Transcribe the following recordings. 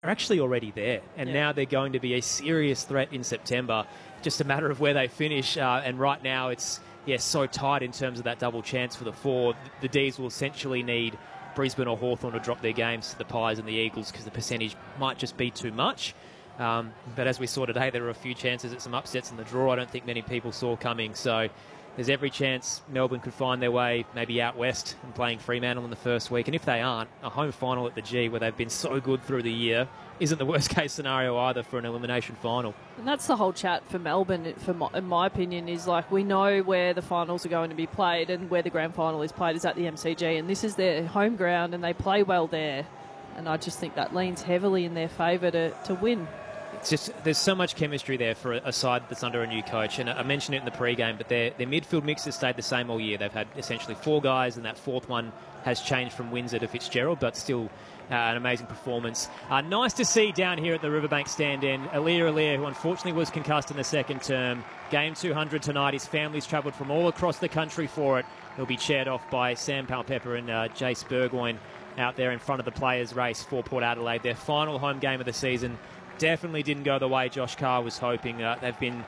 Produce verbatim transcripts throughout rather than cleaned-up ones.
are actually already there, and yeah. now they're going to be a serious threat in September. Just a matter of where they finish, uh, and right now it's yeah so tight in terms of that double chance for the four. The D's will essentially need Brisbane or Hawthorn to drop their games to the Pies and the Eagles because the percentage might just be too much. Um, but as we saw today, there were a few chances at some upsets in the draw I don't think many people saw coming. So there's every chance Melbourne could find their way maybe out west and playing Fremantle in the first week. And if they aren't, a home final at the G where they've been so good through the year isn't the worst case scenario either for an elimination final. And that's the whole chat for Melbourne, for my, in my opinion, is like we know where the finals are going to be played and where the grand final is played is at the M C G. And this is their home ground and they play well there. And I just think that leans heavily in their favour to, to win. It's just there's so much chemistry there for a side that's under a new coach, and I mentioned it in the pre-game, but their, their midfield mix has stayed the same all year. They've had essentially four guys, and that fourth one has changed from Windsor to Fitzgerald, but still uh, an amazing performance. Uh, nice to see down here at the Riverbank stand in Aliir Aliir, who unfortunately was concussed in the second term. Game two hundred tonight. His family's travelled from all across the country for it. He'll be chaired off by Sam Palpepper and uh, Jace Burgoyne out there in front of the players' race for Port Adelaide. Their final home game of the season. Definitely didn't go the way Josh Carr was hoping. Uh, they've been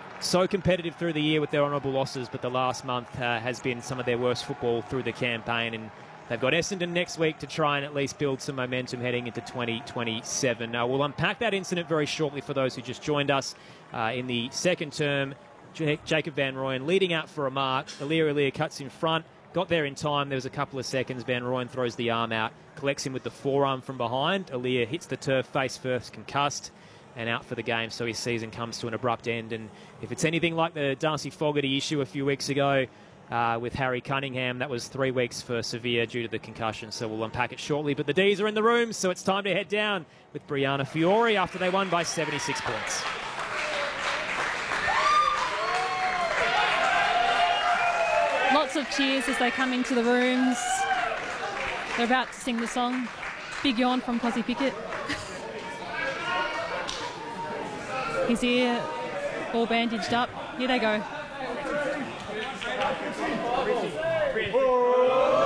so competitive through the year with their honourable losses, but the last month uh, has been some of their worst football through the campaign. And they've got Essendon next week to try and at least build some momentum heading into twenty twenty-seven. Uh, we'll unpack that incident very shortly for those who just joined us. Uh, in the second term, J- Jacob Van Rooyen leading out for a mark. Aliir Aliir cuts in front. Got there in time. There was a couple of seconds. Van Rooyen throws the arm out, collects him with the forearm from behind. Aliir hits the turf face first, concussed, and out for the game. So his season comes to an abrupt end. And if it's anything like the Darcy Fogarty issue a few weeks ago uh, with Harry Cunningham, that was three weeks for severe due to the concussion. So we'll unpack it shortly. But the D's are in the room, so it's time to head down with Brianna Fiore after they won by seventy-six points. Lots of cheers as they come into the rooms. They're about to sing the song. Big yawn from Cosy Pickett. His ear all bandaged up. Here they go.